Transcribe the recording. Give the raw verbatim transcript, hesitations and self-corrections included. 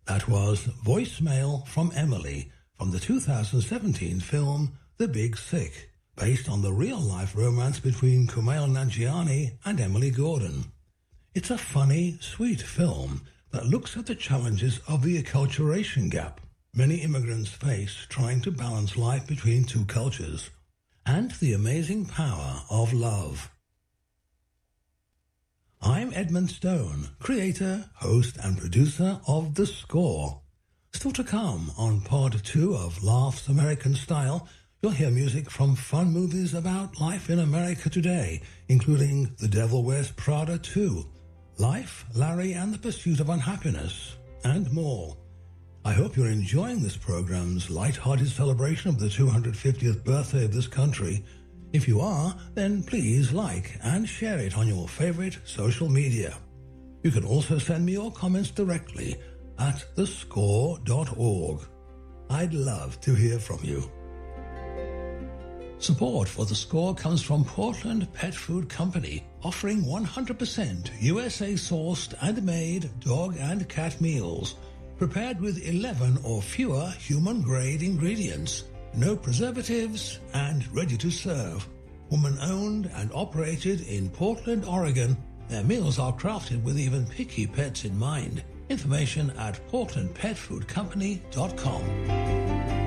That was Voicemail from Emily from the two thousand seventeen film The Big Sick, based on the real-life romance between Kumail Nanjiani and Emily Gordon. It's a funny, sweet film that looks at the challenges of the acculturation gap many immigrants face trying to balance life between two cultures, and the amazing power of love. I'm Edmund Stone, creator, host and producer of The Score. Still to come on part two of Laughs American Style, you'll hear music from fun movies about life in America today, including The Devil Wears Prada two, Life, Larry and the Pursuit of Unhappiness, and more. I hope you're enjoying this program's light-hearted celebration of the two hundred fiftieth birthday of this country. If you are, then please like and share it on your favorite social media. You can also send me your comments directly at the score dot org. I'd love to hear from you. Support for The Score comes from Portland Pet Food Company, offering one hundred percent U S A-sourced and made dog and cat meals, prepared with eleven or fewer human-grade ingredients, no preservatives, and ready to serve. Woman-owned and operated in Portland, Oregon, their meals are crafted with even picky pets in mind. Information at portland pet food company dot com.